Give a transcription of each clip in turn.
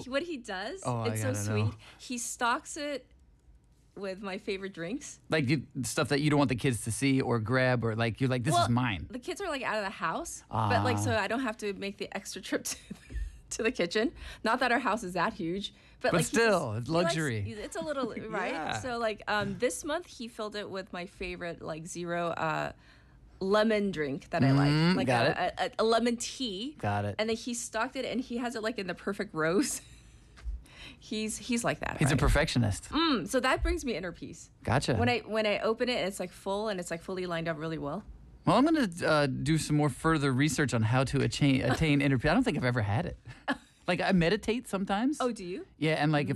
what he does, Oh, it's I so gotta sweet. know. He stocks it with my favorite drinks. Like stuff that you don't want the kids to see or grab, or like you're like, this Well, is mine. The kids are like out of the house, but like Ah. so I don't have to make the extra trip to the kitchen. Not that our house is that huge, but like he still, just- it's he likes- luxury. it's a little right. Yeah. So like this month he filled it with my favorite like zero lemon drink that I like got a lemon tea. Got it. And then he stocked it and he has it like in the perfect rose. He's like that. He's a right? perfectionist. So that brings me inner peace. Gotcha. When I open it and it's like full and it's like fully lined up really well. Well, I'm going to do some more further research on how to attain inner peace. I don't think I've ever had it. Like, I meditate sometimes. Oh, do you? Yeah, and like if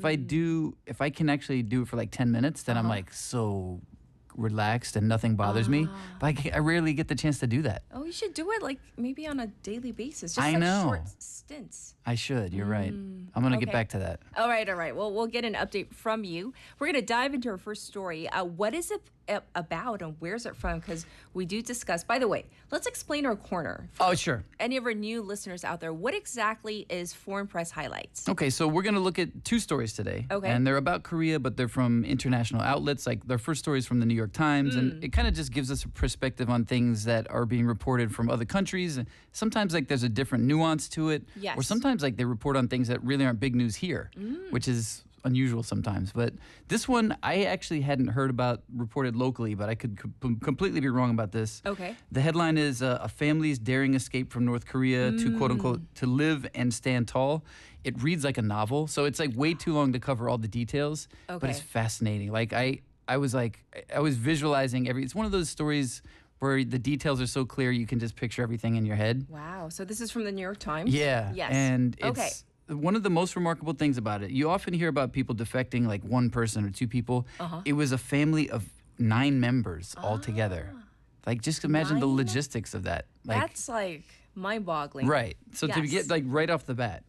I can actually do it for like 10 minutes, then I'm like so relaxed and nothing bothers me. But I rarely get the chance to do that. Oh, you should do it like maybe on a daily basis. Just I like know. short stints. I should. You're right. I'm going to get okay. back to that. All right. Well, we'll get an update from you. We're going to dive into our first story. What is it about and where's it from? Because we do discuss, by the way, let's explain our corner. Oh, sure. Any of our new listeners out there, what exactly is Foreign Press Highlights? Okay, so we're going to look at two stories today. Okay. And they're about Korea, but they're from international outlets. Like their first story is from the New York Times, and it kind of just gives us a perspective on things that are being reported from other countries. And sometimes like there's a different nuance to it. Yes. Or sometimes like they report on things that really aren't big news here, which is unusual sometimes. But this one I actually hadn't heard about reported locally, but I could completely be wrong about this. Okay. The headline is a family's daring escape from North Korea to quote unquote to live and stand tall. It reads like a novel, so it's like way too long to cover all the details, but it's Okay. fascinating. Like I was visualizing it's one of those stories where the details are so clear you can just picture everything in your head. Wow. So this is from the New York Times? Yeah. Yes. And it's Okay. one of the most remarkable things about it. You often hear about people defecting, like one person or two people. It was a family of 9 members all together. Like, just imagine the 9? logistics of that. Like, That's like mind-boggling. right. So to Yes. get like right off the bat.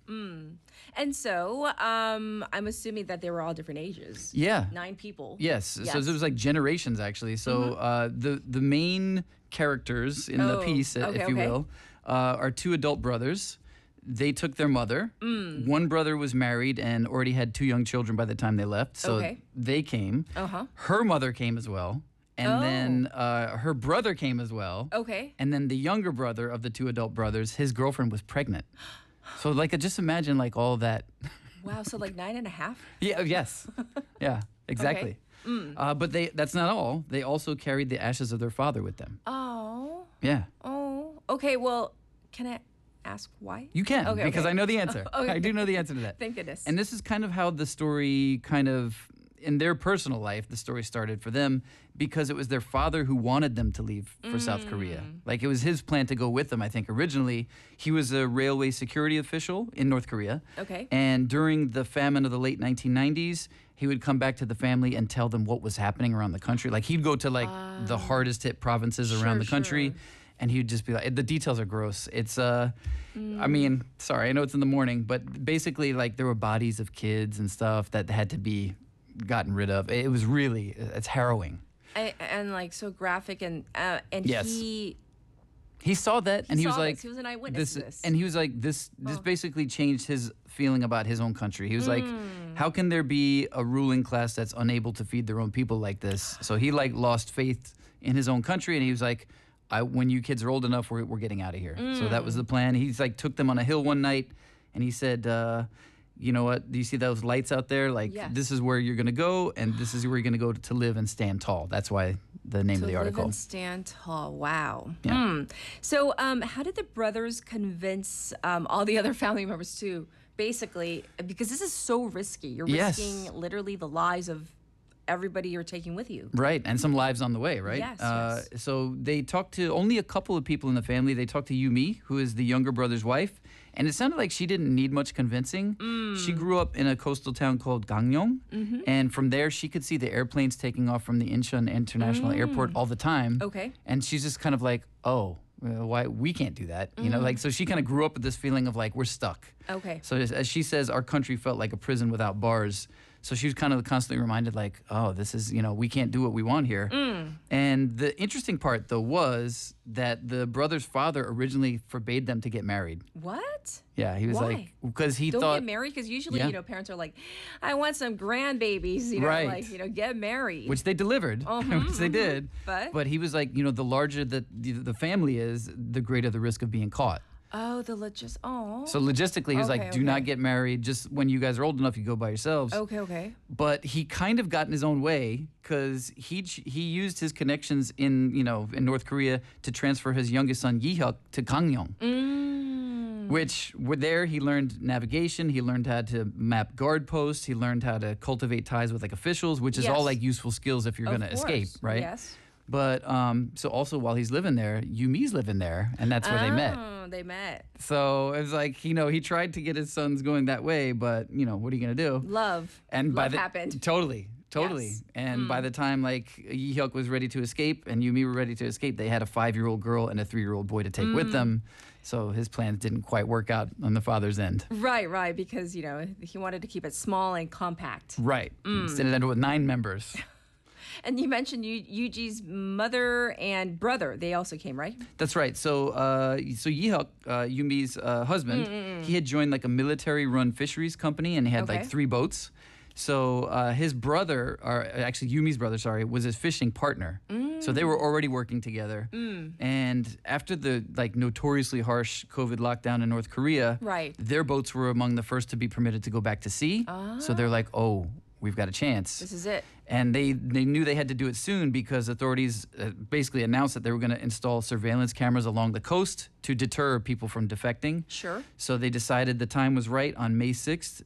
And so I'm assuming that they were all different ages. Yeah. 9 people. Yes. So there was like generations actually. So the main characters in the Oh, piece, okay, if you okay. will, are 2 adult brothers. They took their mother. One brother was married and already had 2 young children by the time they left. So Okay. they came. Her mother came as well. And then her brother came as well. Okay. And then the younger brother of the 2 adult brothers, his girlfriend was pregnant. So like, just imagine like all that. Wow. So like 9.5? Yeah. Yes. Yeah. Exactly. But that's not all. They also carried the ashes of their father with them. Oh. Yeah. Oh. Okay. Well, can I ask why? You can, Okay, because okay. I know the answer. Okay. I do know the answer to that. Thank goodness. And this is kind of how the story in their personal life, the story started for them because it was their father who wanted them to leave for South Korea. Like, it was his plan to go with them, I think, originally. He was a railway security official in North Korea. Okay. And during the famine of the late 1990s, he would come back to the family and tell them what was happening around the country. Like, he'd go to, like, the hardest hit provinces around the country. Sure. And he would just be like, the details are gross. It's, I mean, sorry, I know it's in the morning, but basically, like, there were bodies of kids and stuff that had to be gotten rid of. It was really, it's harrowing. And like so graphic and Yes. he He saw that and he was saw like, this. He was an eyewitness to this. and he was like, this basically changed his feeling about his own country. He was like, how can there be a ruling class that's unable to feed their own people like this? So he like lost faith in his own country, and he was like, when you kids are old enough, we're getting out of here. So that was the plan. He's like took them on a hill one night, and he said, you know what? Do you see those lights out there? Like, Yes. this is where you're gonna go, and this is where you're gonna go to live and stand tall. That's why the name to of the live article. and stand tall. Wow. Yeah. So, how did the brothers convince all the other family members to basically, because this is so risky. You're Yes. risking literally the lives of everybody you're taking with you. Right, and some lives on the way, right? Yes, yes. So they talked to only a couple of people in the family. They talked to Yumi, who is the younger brother's wife, and it sounded like she didn't need much convincing. She grew up in a coastal town called Gangneung, and from there she could see the airplanes taking off from the Incheon International Airport all the time. Okay. And she's just kind of like, oh, why we can't do that? You know, like, so she kind of grew up with this feeling of like, we're stuck. Okay. So as she says, our country felt like a prison without bars. So she was kind of constantly reminded, like, oh, this is, we can't do what we want here. And the interesting part, though, was that the brother's father originally forbade them to get married. What? Yeah, he was Why? like, because he Don't thought. get married because usually, Yeah. parents are like, I want some grandbabies, Right. like, get married. Which they delivered, which they did. But? he was like, the larger the family is, the greater the risk of being caught. Oh, oh. So logistically, he was like, do not get married. Just when you guys are old enough, you go by yourselves. Okay. But he kind of got in his own way because he used his connections in North Korea to transfer his youngest son Yi-hyuk to Gangneung. Which there he learned navigation, he learned how to map guard posts, he learned how to cultivate ties with like officials, which is all Yes. like useful skills if you're Of going to escape, course. right? Yes. But so also while he's living there, Yumi's living there, and that's where they met. Oh, they met. So it was like, he tried to get his sons going that way, but what are you going to do? Love. And Love happened. Totally. Yes. And by the time like Yi-hyuk was ready to escape and Yumi were ready to escape, they had a 5-year-old girl and a 3-year-old boy to take with them. So his plans didn't quite work out on the father's end. Right, because, he wanted to keep it small and compact. Right. Instead it ended with 9 members. And you mentioned Yuji's mother and brother. They also came, right? That's right. So Yi-hyuk, Yumi's husband, he had joined like a military-run fisheries company and he had like Okay. 3 boats. So his brother, or actually Yumi's brother, sorry, was his fishing partner. So they were already working together. And after the like notoriously harsh COVID lockdown in North Korea, Right. their boats were among the first to be permitted to go back to sea. So they're like, oh, we've got a chance. This is it. And they knew they had to do it soon because authorities basically announced that they were going to install surveillance cameras along the coast to deter people from defecting. Sure. So they decided the time was right on May 6th,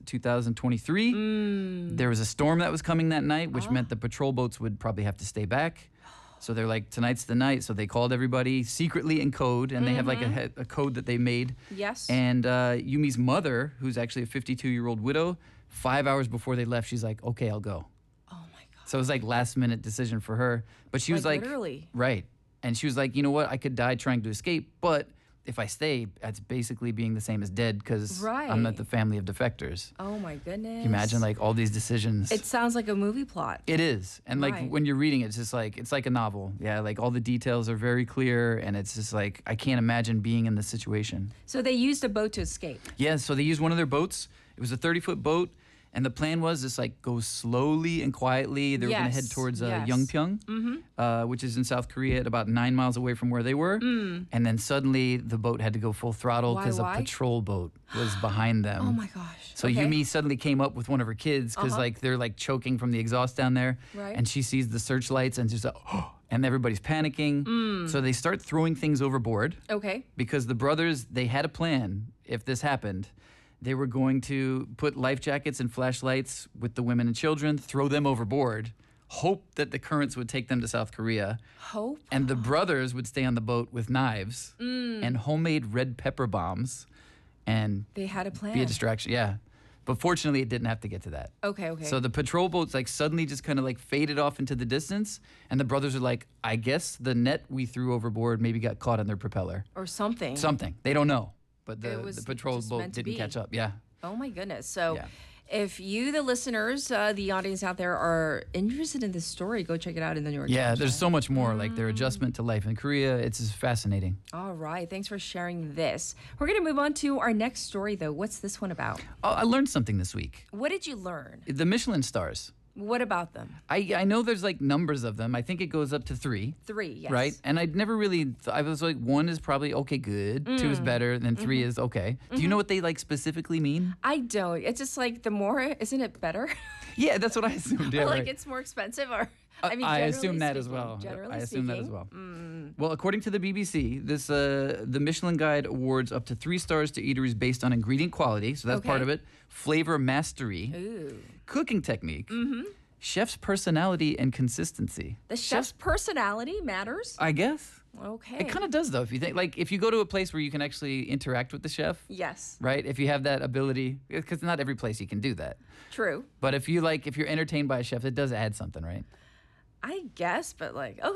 2023. There was a storm that was coming that night, which meant the patrol boats would probably have to stay back. So they're like, tonight's the night. So they called everybody secretly in code, and they have like a code that they made. Yes. And Yumi's mother, who's actually a 52-year-old widow, 5 hours before they left, she's like, okay, I'll go. Oh my God. So it was like last minute decision for her. But she was like, literally. right. And she was like, you know what? I could die trying to escape, but if I stay, that's basically being the same as dead because I'm not Right. the family of defectors. Oh my goodness. Can you imagine like all these decisions? It sounds like a movie plot. It is. And like Right. when you're reading it, it's just like, it's like a novel. Yeah. Like all the details are very clear. And it's just like, I can't imagine being in this situation. So they used a boat to escape. Yeah. So they used one of their boats. It was a 30-foot boat. And the plan was just like go slowly and quietly. They were going to head Yes, towards yes. Yeongpyeong, which is in South Korea at about 9 miles away from where they were. And then suddenly the boat had to go full throttle because a Why? patrol boat was behind them. Oh my gosh. So Okay. Yumi suddenly came up with one of her kids because like they're like choking from the exhaust down there. Right. And she sees the searchlights and she's like, oh, and everybody's panicking. So they start throwing things overboard Okay. because the brothers, they had a plan if this happened. They were going to put life jackets and flashlights with the women and children, throw them overboard, hope that the currents would take them to South Korea. Hope. And the brothers would stay on the boat with knives and homemade red pepper bombs and They had a plan. be a distraction. Yeah. But fortunately, it didn't have to get to that. Okay. So the patrol boats like suddenly just kind of like faded off into the distance. And the brothers are like, I guess the net we threw overboard maybe got caught on their propeller. or something. Something. They don't know. But It was the patrol just boat meant to didn't be. catch up. Yeah. Oh my goodness. So Yeah. if you, the listeners, the audience out there, are interested in this story, go check it out in the New York Yeah, Times. there's so much more. Like their adjustment to life in Korea, it's just fascinating. All right. Thanks for sharing this. We're going to move on to our next story, though. What's this one about? Oh, I learned something this week. What did you learn? The Michelin stars. What about them? I know there's like numbers of them. I think it goes up to 3. 3, yes. Right? And I'd never really, I was like, 1 is probably okay, good. 2 is better, and then 3 is okay. Do you know what they like specifically mean? I don't. It's just like the more, isn't it better? Yeah, that's what I assumed. Yeah, Or like right. it's more expensive, or I generally assume that as speaking, well. Generally I assume that as speaking. well. Well, according to the BBC, this the Michelin Guide awards up to 3 stars to eateries based on ingredient quality, so that's part Okay. of it. Flavor mastery, Ooh. cooking technique, chef's personality and consistency. The chef's personality matters. I guess Okay. it kind of does, though. If you think, like, if you go to a place where you can actually interact with the chef, Yes. right? If you have that ability, because not every place you can do that. True. But if you're entertained by a chef, it does add something, right? I guess, but like, okay.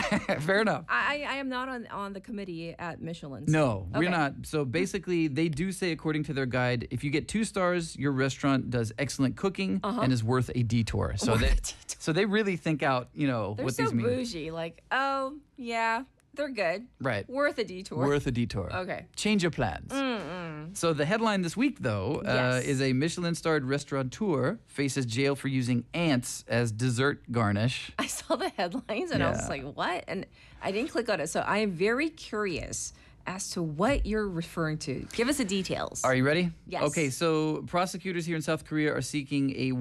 Fair enough. I am not on the committee at Michelin. so- No, we're Okay. not. So basically, they do say, according to their guide, if you get 2 stars, your restaurant does excellent cooking and is worth a detour. So Worth they, a detour. so they really think out, They're what so these mean. bougie. Like, oh yeah, they're good. Right. Worth a detour. Worth a detour. Okay. Change your plans. So the headline this week, though, Yes. is a Michelin-starred restaurateur faces jail for using ants as dessert garnish. I saw the headlines and I was Yeah. like, what? And I didn't click on it. So I am very curious as to what you're referring to. Give us the details. Are you ready? Yes. Okay, so prosecutors here in South Korea are seeking a